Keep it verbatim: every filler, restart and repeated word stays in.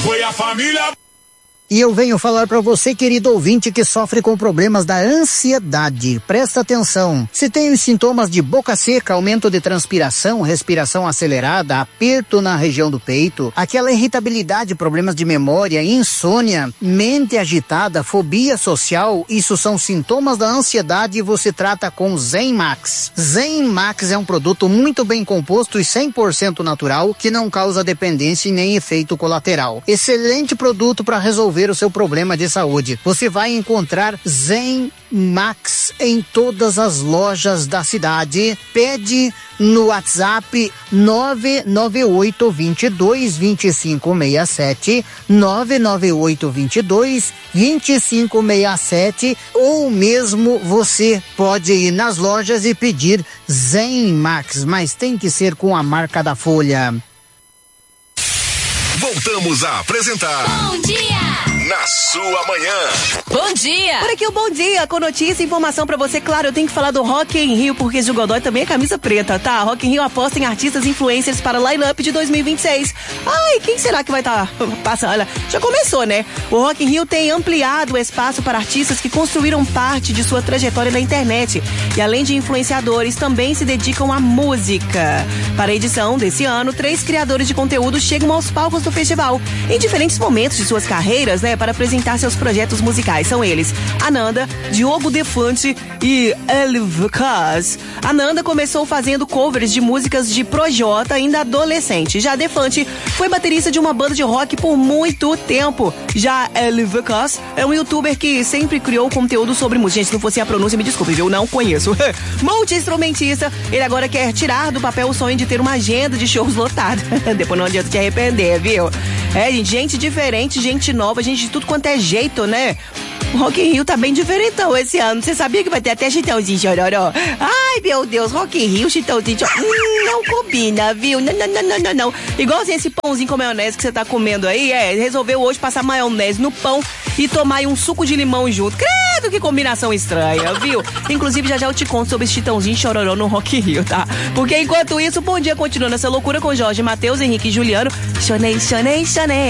foi a família. E eu venho falar para você, querido ouvinte, que sofre com problemas da ansiedade. Presta atenção. Se tem os sintomas de boca seca, aumento de transpiração, respiração acelerada, aperto na região do peito, aquela irritabilidade, problemas de memória, insônia, mente agitada, fobia social, isso são sintomas da ansiedade e você trata com Zen Max. Zen Max é um produto muito bem composto e cem por cento natural, que não causa dependência e nem efeito colateral. Excelente produto para resolver o seu problema de saúde. Você vai encontrar Zen Max em todas as lojas da cidade. Pede no WhatsApp nove nove oito, dois dois, dois cinco seis sete, nove nove oito, dois dois, dois cinco seis sete, ou mesmo você pode ir nas lojas e pedir Zen Max, mas tem que ser com a marca da Folha. Voltamos a apresentar Bom Dia na sua manhã. Bom dia. Por aqui o Bom Dia, com notícia e informação pra você. Claro, eu tenho que falar do Rock in Rio, porque Gil Godoy também é camisa preta, tá? Rock in Line aposta em artistas influencers para o line-up de dois mil e vinte e seis. Ai, quem será que vai estar tá passando? Já começou, né? O Rock in Rio tem ampliado o espaço para artistas que construíram parte de sua trajetória na internet. E além de influenciadores, também se dedicam à música. Para a edição desse ano, três criadores de conteúdo chegam aos palcos do festival, em diferentes momentos de suas carreiras, né? Para apresentar seus projetos musicais. São eles Ananda, Diogo Defante e Elvcas. Ananda começou fazendo covers de músicas de Projota ainda adolescente. Já Defante foi baterista de uma banda de rock por muito tempo. Já Elvcas é um youtuber que sempre criou conteúdo sobre música. Gente, se não fosse a pronúncia, me desculpe, viu? Não conheço. Multi-instrumentista, ele agora quer tirar do papel o sonho de ter uma agenda de shows lotada. Depois não adianta te arrepender, viu? É, gente, gente diferente, gente nova, gente de tudo quanto é jeito, né? O Rock in Rio tá bem diferentão esse ano. Você sabia que vai ter até Chitãozinho Chororó? Ai, meu Deus, Rock in Rio, Chitãozinho Chororó. Hum, não combina, viu? Não, não, não, não, não, não. Igualzinho esse pãozinho com maionese que você tá comendo aí, é, resolveu hoje passar maionese no pão e tomar aí um suco de limão junto. Credo, que combinação estranha, viu? Inclusive, já já eu te conto sobre esse Chitãozinho Chororó no Rock in Rio, tá? Porque enquanto isso, o Bom Dia continua nessa loucura com Jorge, Matheus, Henrique e Juliano. Chonei, chonei, chonei.